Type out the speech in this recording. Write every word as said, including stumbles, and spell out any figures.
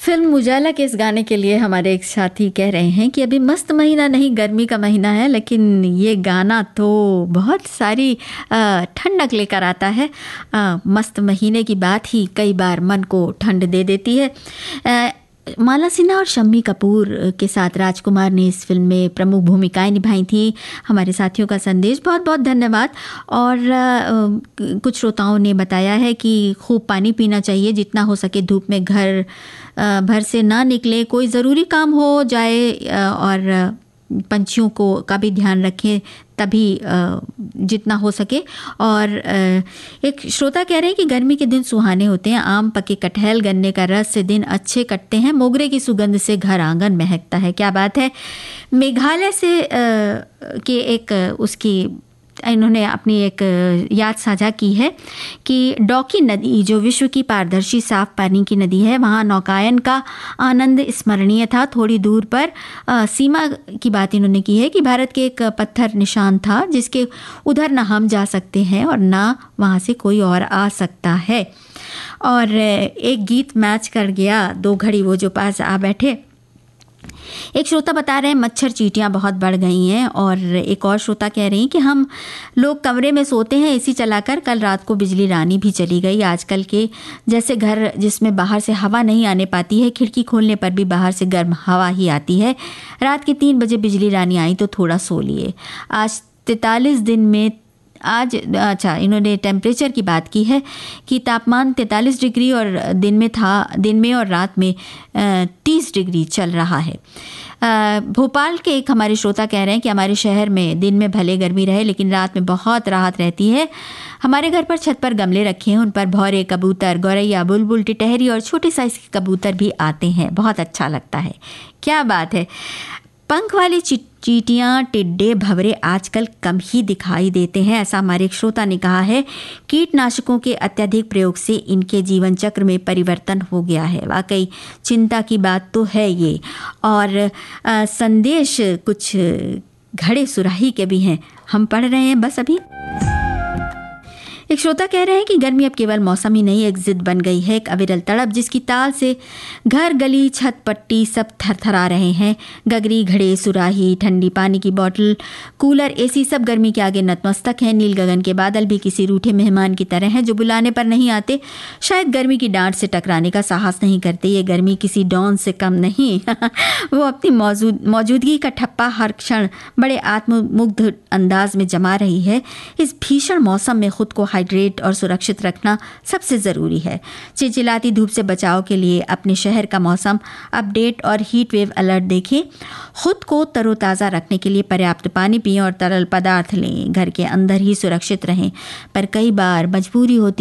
Film उजाला के इस गाने के लिए हमारे एक साथी कह रहे हैं कि अभी मस्त महीना नहीं, गर्मी का महीना है, लेकिन ये गाना तो बहुत सारी अ, ठंडक लेकर आता है। अ, मस्त महीने की बात ही कई बार मन को ठंड दे देती है। अ, माला सिन्हा और शम्मी कपूर के साथ राजकुमार ने इस फिल्म में प्रमुख भूमिकाएं निभाई थी। हमारे साथियों का संदेश बहुत बहुत धन्यवाद। और अ, कुछ श्रोताओं ने बताया है कि खूब पानी पीना चाहिए, जितना हो सके धूप में घर अ, भर से ना निकले, कोई ज़रूरी काम हो जाए अ, और पंछियों को का भी ध्यान रखें तभी अ, जितना हो सके। और अ, एक श्रोता कह रहे हैं कि गर्मी के दिन सुहाने होते हैं, आम पके कटहल गन्ने का रस से दिन अच्छे कटते हैं, मोगरे की सुगंध से घर आंगन महकता है। क्या बात है। मेघालय से अ, के एक अ, उसकी इन्होंने अपनी एक याद साझा की है कि डॉकी नदी जो विश्व की पारदर्शी साफ पानी की नदी है, वहाँ नौकायन का आनंद स्मरणीय था। थोड़ी दूर पर अ, सीमा की बात इन्होंने की है कि भारत के एक पत्थर निशान था जिसके उधर ना हम जा सकते हैं और ना वहाँ से कोई और आ सकता है। और एक गीत मैच कर गया, दो घड़ी वो जो पास आ बैठे। एक श्रोता बता रहे हैं मच्छर चींटियां बहुत बढ़ गई हैं। और एक और श्रोता कह रही हैं कि हम लोग कमरे में सोते हैं एसी चलाकर, कल रात को बिजली रानी भी चली गई। आजकल के जैसे घर जिसमें बाहर से हवा नहीं आने पाती है, खिड़की खोलने पर भी बाहर से गर्म हवा ही आती है। रात के तीन बजे बिजली रानी आई तो थोड़ा सो लिए। आज तैंतालीस दिन में आज अच्छा इन्होंने टेम्परेचर की बात की है कि तापमान तैंतालीस डिग्री और दिन में था दिन में और रात में तीस डिग्री चल रहा है। अ, भोपाल के एक हमारे श्रोता कह रहे हैं कि हमारे शहर में दिन में भले गर्मी रहे लेकिन रात में बहुत राहत रहती है। हमारे घर पर छत पर गमले रखे हैं, उन पर भौरे, कबूतर, गौरैया, बुलबुल, टिटहरी और छोटे साइज के कबूतर भी आते हैं, बहुत अच्छा लगता है। क्या बात है। पंख वाली चींटियां, टिड्डे, भंवरे आजकल कम ही दिखाई देते हैं, ऐसा हमारे एक श्रोता ने कहा है। कीटनाशकों के अत्यधिक प्रयोग से इनके जीवन चक्र में परिवर्तन हो गया है। वाकई चिंता की बात तो है ये। और आ, संदेश कुछ घड़े सुराही के भी हैं, हम पढ़ रहे हैं बस अभी। एक श्रोता कह रहे हैं कि गर्मी अब केवल मौसम ही नहीं, एक जिद बन गई है, एक अविरल तड़प जिसकी ताल से घर, गली, छत, पट्टी सब थरथरा रहे हैं। गगरी, घड़े, सुराही, ठंडी पानी की बोतल, कूलर, एसी सब गर्मी के आगे नतमस्तक हैं। नील गगन के बादल भी किसी रूठे मेहमान की तरह हैं जो बुलाने पर नहीं आते, शायद गर्मी की डांट से टकराने का साहस नहीं करते। ये गर्मी किसी डॉन से कम नहीं वो अपनी मौजूद मौजूदगी का ठप्पा हर क्षण बड़े आत्ममुग्ध अंदाज में जमा रही है। इस भीषण मौसम में खुद को हाइड्रेट और सुरक्षित रखना सबसे ज़रूरी है। चिलचिलाती धूप से बचाव के लिए अपने शहर का मौसम अपडेट और हीट वेव अलर्ट देखें। खुद को तरोताज़ा रखने के लिए पर्याप्त पानी पिएं और तरल पदार्थ लें। घर के अंदर ही सुरक्षित रहें, पर कई बार मजबूरी होती